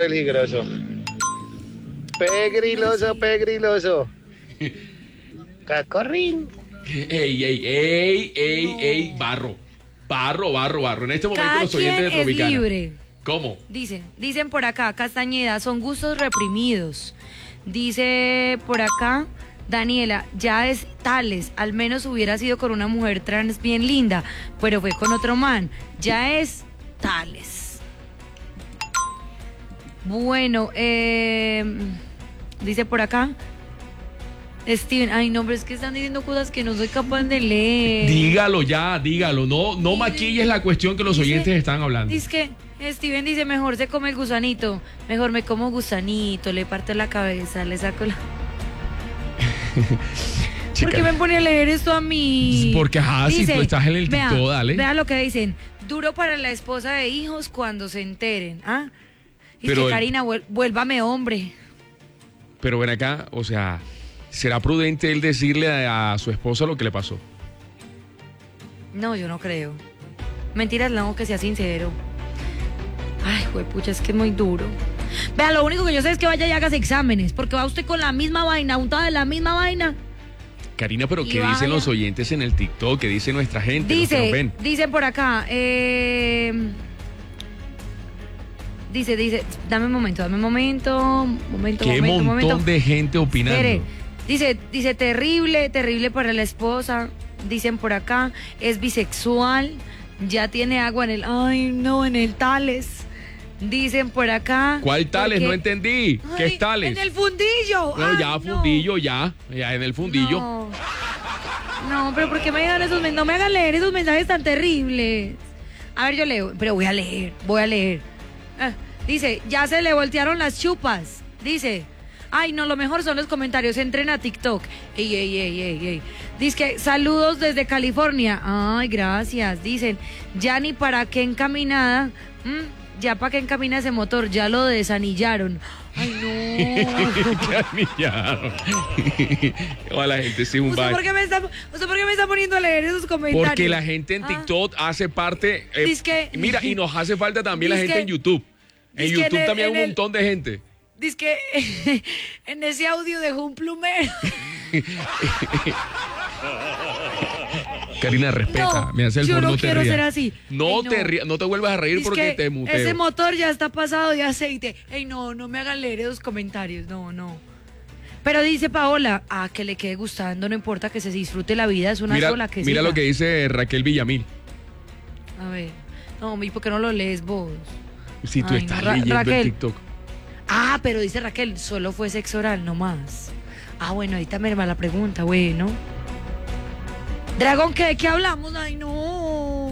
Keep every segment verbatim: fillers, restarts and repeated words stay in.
peligroso. Pegriloso, pegriloso. Cacorrín. Ey, ey, ey, ey, no. ey, barro. Barro, barro, barro. En este momento Cada los oyentes de Tropicana. Es libre. ¿Cómo? Dicen, dicen por acá, Castañeda, son gustos reprimidos. Dice por acá, Daniela, ya es Tales, al menos hubiera sido con una mujer trans bien linda, pero fue con otro man. Ya es Tales. Bueno, eh, dice por acá, Steven, ay no, pero es que están diciendo cosas que no soy capaz de leer. Dígalo ya, dígalo, no, no maquilles la cuestión que los dice, oyentes están hablando. Dice que Steven dice, mejor se come el gusanito, mejor me como gusanito, le parto la cabeza, le saco la... ¿Por qué me pone a leer esto a mí? Porque ajá, dice, si tú estás en el vea, TikTok, dale. Vea lo que dicen, duro para la esposa de hijos cuando se enteren, ¿ah? Y pero que Karina, vuel, vuélvame hombre. Pero ven acá, o sea, ¿será prudente él decirle a, a su esposa lo que le pasó? No, yo no creo. Mentiras, no, que sea sincero. Ay, juepucha, es que es muy duro. Vea, lo único que yo sé es que vaya y hagas exámenes, porque va usted con la misma vaina, untada de la misma vaina. Karina, pero ¿qué vaya. dicen los oyentes en el TikTok? ¿Qué dice nuestra gente? Dice, dicen por acá, eh... Dice, dice, dame un momento, dame un momento, momento, Qué momento, montón momento. de gente opinando. Espere, dice, dice, terrible, terrible para la esposa. Dicen por acá, es bisexual, ya tiene agua en el, ay no, en el Tales. Dicen por acá. ¿Cuál Tales? Porque... No entendí. ¿Qué ay, es Tales? En el fundillo. Bueno, ay, ya, no. fundillo, ya, ya en el fundillo. No, no, pero ¿por qué me hagan esos, no me hagan leer esos mensajes tan terribles? A ver, yo leo, pero voy a leer, voy a leer. Ah, dice, ya se le voltearon las chupas. Dice, ay, no, lo mejor son los comentarios. Entren a TikTok. Ey, ey, ey, ey, ey. Dice que saludos desde California. Ay, gracias. Dicen, ya ni para qué encaminada. ¿Mm? Ya para qué encamina ese motor. Ya lo desanillaron. Ay, no. Desanillaron. O la gente sí un ¿Usted por, qué me está, ¿Usted por qué me está poniendo a leer esos comentarios? Porque la gente en TikTok ah. hace parte. Eh, que, mira, y nos hace falta también la gente que, en YouTube. En YouTube en el, también hay un el, montón de gente. Dice que en ese audio dejó un plumero. Karina, respeta. No, me hace el yo favor, no, no te quiero rías. ser así. No, Ey, no. te rías, no te vuelvas a reír Dice porque te muteo. Ese motor ya está pasado de aceite. Ey, no, no me hagan leer esos comentarios. No, no. Pero dice Paola, ah, que le quede gustando, no importa, que se disfrute la vida, es una mira, sola que Mira siga. lo que dice Raquel Villamil. A ver. No, ¿y por qué no lo lees vos? Si tú Ay, estás no, Ra leyendo Raquel. el TikTok. Ah, pero dice Raquel, solo fue sexo oral, no más. Ah, bueno, ahí también va la pregunta, bueno. Dragón, ¿qué? ¿De qué hablamos? Ay, no.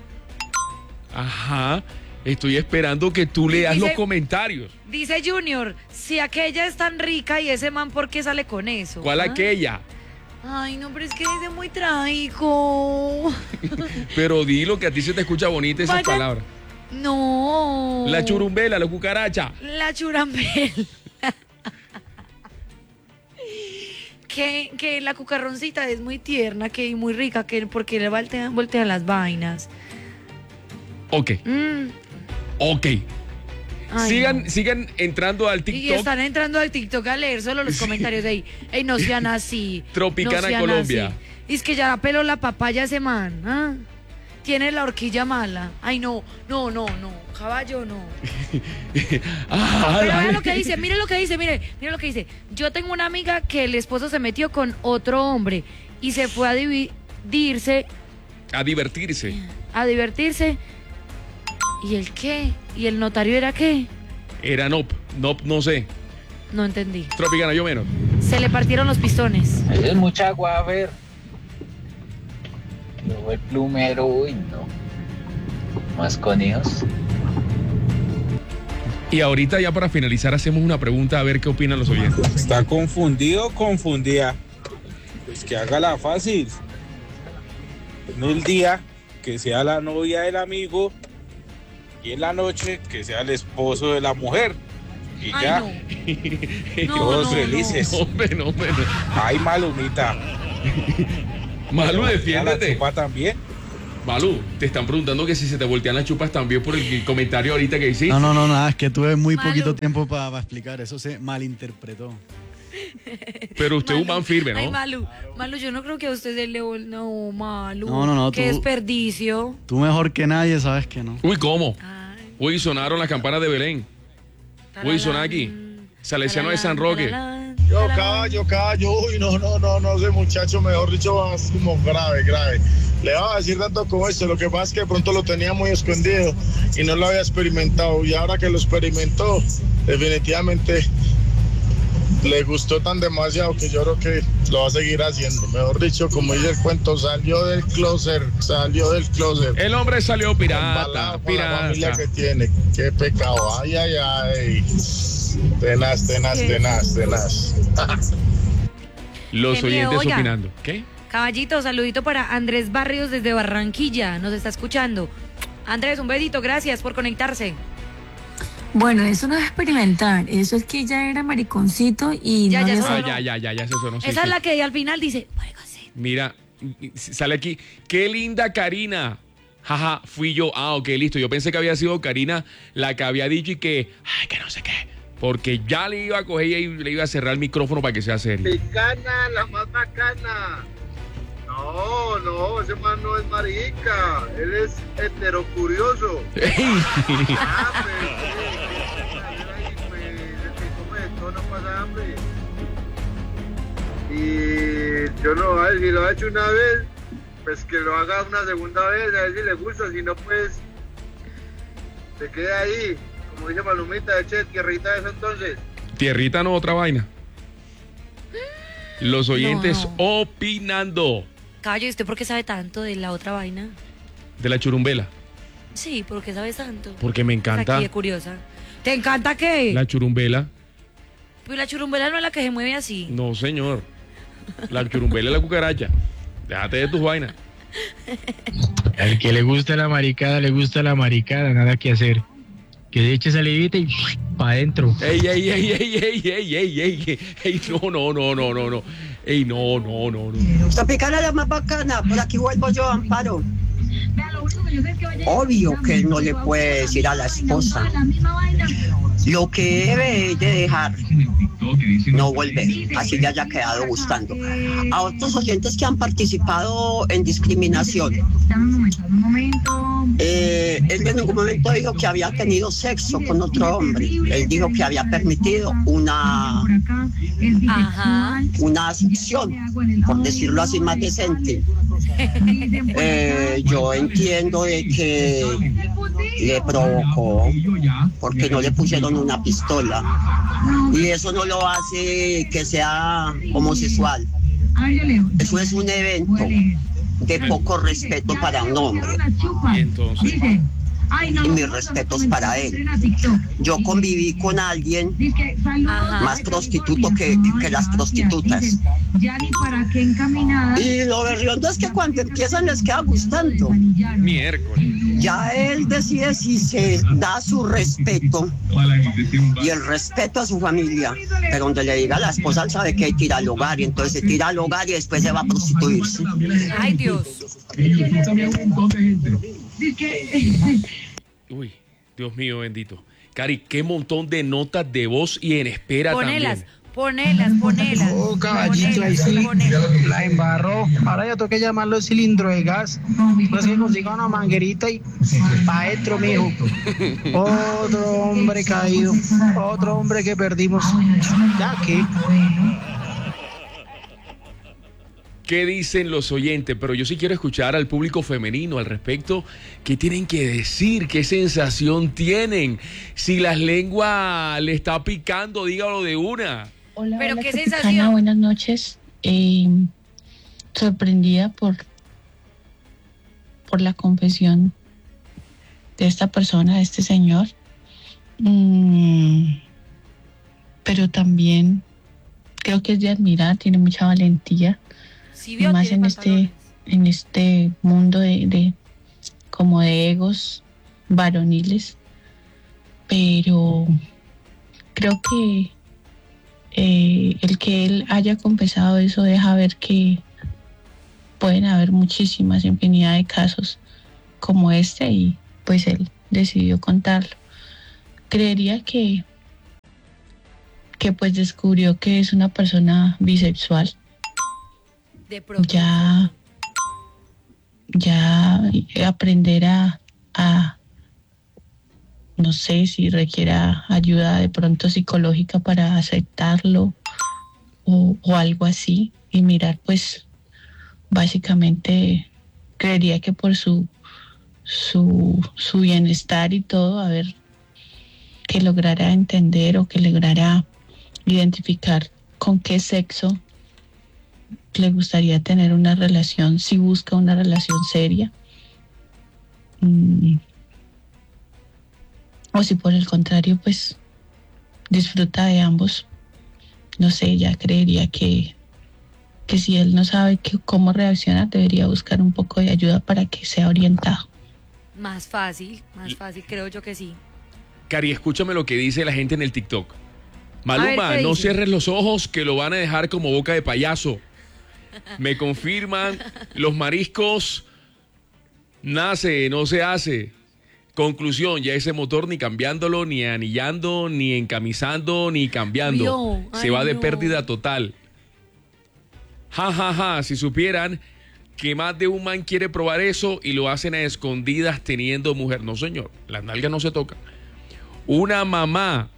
Ajá, estoy esperando que tú leas dice, los comentarios. Dice Junior, si aquella es tan rica y ese man, ¿por qué sale con eso? ¿Cuál ¿Ah? aquella? Ay, no, pero es que dice muy trágico. Pero di lo que a ti se te escucha bonita esas Vaya. palabras. No. La churumbela, la cucaracha. La churambela. que, que la cucarroncita es muy tierna, que muy rica, que porque le voltean, voltean las vainas. Ok. Mm. Ok. Ay, sigan, no. sigan entrando al TikTok. Y están entrando al TikTok a leer solo los comentarios de ahí. Ey, no sean así. Tropicana no sean Colombia. Así. Y es que ya peló la papaya ese man. ¿Ah? Tiene la horquilla mala. Ay, no, no, no, no. Caballo, no. ah, Pero vea lo que dice, mire lo que dice, mire, mire lo que dice. Yo tengo una amiga que el esposo se metió con otro hombre y se fue a dividirse. A divertirse. A divertirse. ¿Y el qué? ¿Y el notario era qué? Era no, no, no sé. No entendí. Tropicana, yo menos. Se le partieron los pistones. Es mucha agua, a ver. Luego el plumero, uy, no. Más con hijos. Y ahorita ya para finalizar hacemos una pregunta a ver qué opinan los oyentes. ¿Está confundido o confundida? Pues que hágala fácil. En el día que sea la novia del amigo y en la noche que sea el esposo de la mujer. Y Ay, ya. No. Todos no, no, felices. No, hombre, no, hombre. Ay, Malumita. Malu, ¿A la defiéndete. chupa también? Malu, te están preguntando que si se te voltean las chupas también por el comentario ahorita que hiciste. No, no, no, nada, es que tuve muy Malu. poquito tiempo para explicar, eso se malinterpretó. Pero usted es un man firme, ¿no? Ay, Malu, Malu, yo no creo que a usted se le... vol- No, Malu. No, no, no, Qué tú- desperdicio. Tú mejor que nadie sabes que no. Uy, ¿cómo? Ay, Uy, sonaron las campanas de Belén. Uy, son aquí. Salesiano de San Roque. talalán, Yo talalán. callo, callo, uy, no, no, no, no, ese muchacho, mejor dicho, es como grave, grave. Le va a decir tanto como esto, lo que pasa es que de pronto lo tenía muy escondido y no lo había experimentado, y ahora que lo experimentó, definitivamente le gustó tan demasiado que yo creo que lo va a seguir haciendo. Mejor dicho, como dice el cuento, salió del closet, salió del closet. El hombre salió pirata, Embalado con la familia pirata. que tiene, qué pecado, ay, ay, ay. Tenaz, tenaz, ¿Qué? tenaz, tenaz. Los Qué miedo, oyentes oiga. opinando. ¿Qué? Caballito, saludito para Andrés Barrios desde Barranquilla. Nos está escuchando. Andrés, un besito. Gracias por conectarse. Bueno, eso no es experimentar, eso es que ya era mariconcito y Ya, no ya le sonó. Ah, salió. ya, ya, ya, ya se sonó. sí, Esa sí. es la que al final dice... "Marico, sí". Mira, sale aquí. Qué linda Karina. Jaja, fui yo. Ah, ok, listo. Yo pensé que había sido Karina la que había dicho y que, ay, que no sé qué. Porque ya le iba a coger y le iba a cerrar el micrófono para que sea serio. Bacana, la más bacana. No, no, ese man no es marica. Él es heterocurioso. Ah, pues, sí, pues, el que come de todo no pasa hambre. Y yo no, a ver, si lo ha hecho una vez, pues que lo haga una segunda vez, a ver si le gusta, si no, pues se queda ahí. Como dice Palomita, eche tierrita de eso entonces. Tierrita no, otra vaina. Los oyentes No. opinando Caballo, ¿y usted por qué sabe tanto de la otra vaina? de la churumbela. Sí, ¿por qué sabe tanto? Porque me Está encanta aquí de curiosa. ¿Te encanta qué? la churumbela. Pues la churumbela no es la que se mueve así. No, señor. La churumbela es la cucaracha. Déjate de tus vainas. Al que le gusta la maricada, le gusta la maricada, nada que hacer. Que se eche salivita y para adentro. Ey, ey, ey, ey, ey, ey, ey, ey, ey, no, no, no, no, no, no. Ey, no, no, no, no. Tropicana es la más bacana, por aquí vuelvo yo, Amparo. Obvio que él no le puede decir a la esposa lo que debe de dejar, no volver, así le haya quedado gustando. A otros oyentes que han participado en discriminación, eh, él en ningún momento dijo que había tenido sexo con otro hombre, él dijo que había permitido una, Ajá. una succión, por decirlo así más decente. Eh, yo entiendo de que le provocó porque no le pusieron una pistola y eso no lo hace que sea homosexual. Eso es un evento de poco respeto para un hombre Y entonces, y mis respetos para él. Yo conviví con alguien Ajá. más prostituto que, que las prostitutas. Y lo berriondo es que cuando empiezan les queda gustando. miércoles. Ya él decide si se da su respeto y el respeto a su familia. Pero donde le diga a la esposa, él sabe que hay que ir al hogar y entonces se tira al hogar y después se va a prostituirse. Ay, Dios. Uy, Dios mío bendito. Cari, qué montón de notas de voz y en espera Ponelas, también. ponelas, ponelas. Oh, caballito, ahí sí, Ponelas. la embarró. Ahora ya toca llamarlo el cilindro de gas. Pues que consiga una manguerita y pa' adentro, mijo. Otro hombre caído, otro hombre que perdimos. Ya que... ¿Qué dicen los oyentes? Pero yo sí quiero escuchar al público femenino al respecto. ¿Qué tienen que decir? ¿Qué sensación tienen? Si la lengua le está picando, dígalo de una. Hola, Pero hola, qué Tropicana, sensación. buenas noches. Eh, sorprendida por, por la confesión de esta persona, de este señor. Mm, pero también creo que es de admirar, tiene mucha valentía. Sí, Y vio, más tiene en este, pantalones. en este mundo de, de como de egos varoniles. Pero creo que eh, el que él haya confesado eso deja ver que pueden haber muchísimas, infinidad de casos como este y pues él decidió contarlo. Creería que, que pues descubrió que es una persona bisexual. De pronto. Ya, ya aprender a, a, no sé si requiera ayuda de pronto psicológica para aceptarlo o, o algo así y mirar pues básicamente creería que por su su, su bienestar y todo, a ver que lograra entender o que lograra identificar con qué sexo le gustaría tener una relación, si busca una relación seria, mm, o si por el contrario pues disfruta de ambos. No sé, ya creería que que si él no sabe que, cómo reaccionar, debería buscar un poco de ayuda para que sea orientado. Más fácil, más fácil, creo yo que sí. Cari, escúchame lo que dice la gente en el TikTok. A Maluma, ver, ¿qué no dice? cierres los ojos que lo van a dejar como boca de payaso. Me confirman, los mariscos nace, no se hace. Conclusión, ya ese motor ni cambiándolo, ni anillando, ni encamisando, ni cambiando. Vio, Se ay, va de no. pérdida total. Ja, ja, ja, si supieran que más de un man quiere probar eso y lo hacen a escondidas teniendo mujer. No, señor, las nalgas no se tocan. Una mamá.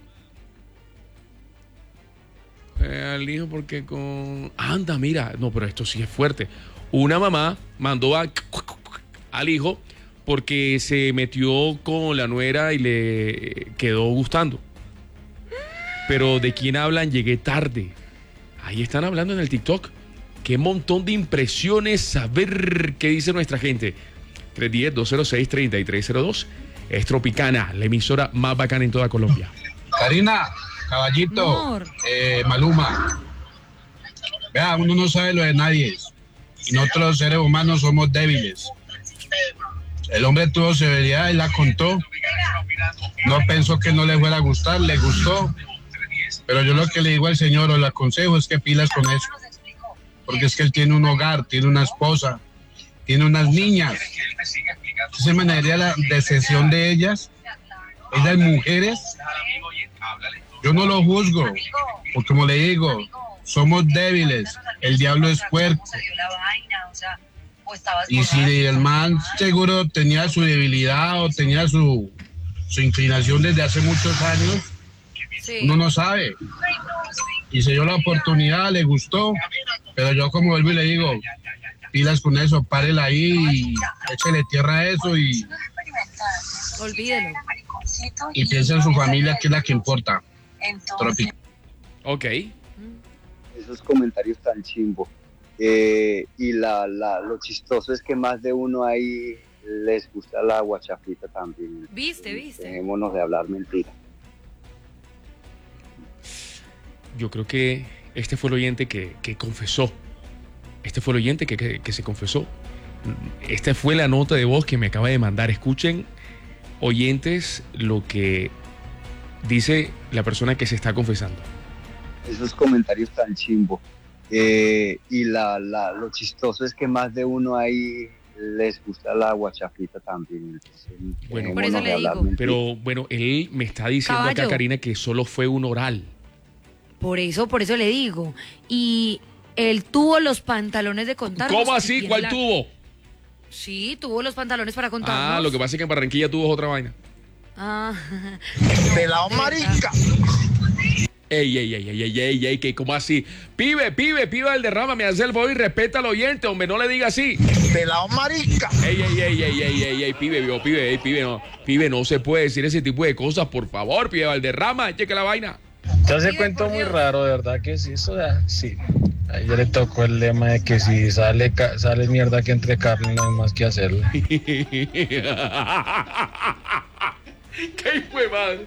Eh, al hijo porque con... Anda, mira. No, pero esto sí es fuerte. Una mamá mandó a... al hijo porque se metió con la nuera y le quedó gustando. Pero ¿de quién hablan? Llegué tarde. Ahí están hablando en el TikTok. Qué montón de impresiones. A ver qué dice nuestra gente. tres uno cero, dos cero seis, tres tres cero dos. Es Tropicana, la emisora más bacana en toda Colombia. Karina, caballito, eh, Maluma. Vea, uno no sabe lo de nadie. Y nosotros los seres humanos somos débiles. El hombre tuvo severidad y la contó. No pensó que no le fuera a gustar, le gustó. Pero yo lo que le digo al señor o le aconsejo es que pilas con eso. Porque es que él tiene un hogar, tiene una esposa, tiene unas niñas. Se manejaría la decisión de ellas. Esas mujeres, yo no lo juzgo. Porque como le digo, somos débiles. El diablo es fuerte. Y si el man seguro tenía su debilidad o tenía su, su inclinación desde hace muchos años, sí. Uno no sabe. Y se dio la oportunidad, le gustó, pero yo como vuelvo y le digo, pilas con eso, párela ahí y échale tierra a eso y, Olvídelo. y piensa en su familia, que es la que importa. Tropic. Ok. Esos comentarios tan chimbo. Eh, y la, la, lo chistoso es que más de uno ahí les gusta la guachafita también. Viste, viste. Dejémonos de hablar mentiras. Yo creo que este fue el oyente que, que confesó. Este fue el oyente que, que, que se confesó. Esta fue la nota de voz que me acaba de mandar. Escuchen, oyentes, lo que dice la persona que se está confesando. Esos comentarios tan chimbo. Eh, y la, la, lo chistoso es que más de uno ahí les gusta la guachafita también. Entonces, bueno, por eso le digo. Pero bueno, él me está diciendo Caballo. acá, Karina, que solo fue un oral. Por eso, por eso le digo. Y él tuvo los pantalones de contarnos. ¿Cómo que así? tiene ¿Cuál la- tuvo? Sí, tuvo los pantalones para contarnos. Ah, lo que pasa es que en Barranquilla tuvo otra vaina. Ah. Pelao marica. Ey, ey, ey, ey, ey, ey, ey, que como así. Pibe, pibe, pibe del derrama, me hace el favor y respeta al oyente, hombre, no le diga así. Pelao marica. Ey, ey, ey, ey, ey, ey, ey, pibe, vio, pibe, ey, pibe, no, pibe, no se puede decir ese tipo de cosas, por favor, pibe Valderrama, cheque la vaina. Yo se cuento muy raro, de verdad que sí, eso da, sí. A ella le tocó el lema de que si sale, ca- sale mierda que entre carne no hay más que hacerlo. ¡Qué hijo de madre!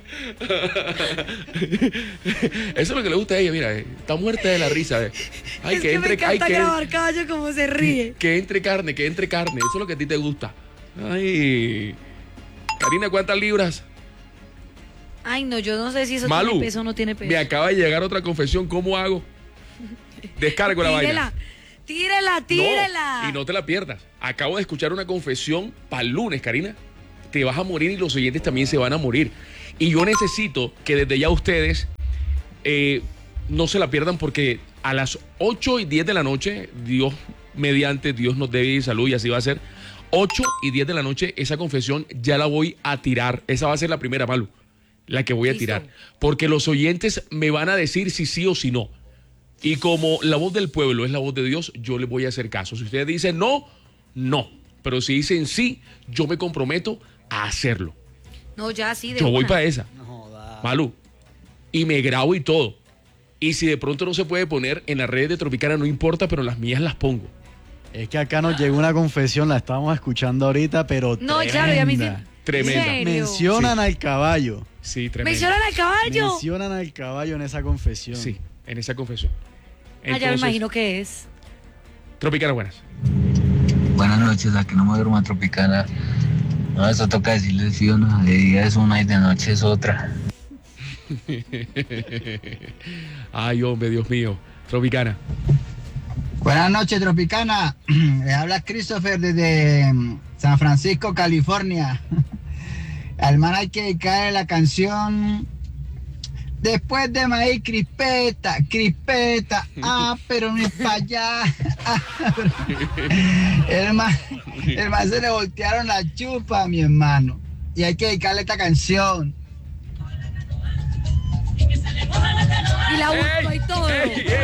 Eso es lo que le gusta a ella, mira, eh, está muerta de la risa. eh. Ay, Es que, que entre, me encanta ay, que, grabar caballo como se ríe. que entre carne, que entre carne, eso es lo que a ti te gusta. Ay, Karina, ¿cuántas libras? Ay, no, yo no sé si eso Malu, tiene peso o no tiene peso. me acaba de llegar otra confesión, ¿cómo hago? Descargo la Tírela, vaina. Tírela, tírela. No, y no te la pierdas. Acabo de escuchar una confesión para el lunes, Karina. Te vas a morir y los oyentes también se van a morir. Y yo necesito que desde ya ustedes eh, no se la pierdan, porque a las ocho y diez de la noche, Dios mediante, Dios nos dé salud y así va a ser. ocho y diez de la noche, esa confesión ya la voy a tirar. Esa va a ser la primera, Malu, la que voy a tirar. Porque los oyentes me van a decir si sí o si no. Y como la voz del pueblo es la voz de Dios, yo les voy a hacer caso. Si ustedes dicen no, no. Pero si dicen sí, yo me comprometo a hacerlo. No, ya sí. De yo voy una. para esa. No, da. Malu. Y me grabo y todo. Y si de pronto no se puede poner en las redes de Tropicana, no importa, pero las mías las pongo. Es que acá nos llegó una confesión, la estábamos escuchando ahorita, pero No, tremenda. claro, ya me hice- Tremenda. ¿En serio? Mencionan Sí. al caballo. Sí, tremenda. ¿Mencionan al caballo? Mencionan al caballo en esa confesión. Sí, en esa confesión. Ah, ya me Entonces, imagino que es. Tropicana, buenas. Buenas noches, a que no me duerma Tropicana. No, eso toca decirle sí o no. De día es una y de noche es otra. Ay, hombre, Dios mío. Tropicana. Buenas noches, Tropicana. Le habla Christopher desde San Francisco, California. Al man hay que dedicarle la canción Después de maíz, crispeta, crispeta. Ah, pero no es para allá. Ah, pero... el, man, el man se le voltearon la chupa, mi hermano. Y hay que dedicarle esta canción. Y la busco y todo. ¡Ey, ey,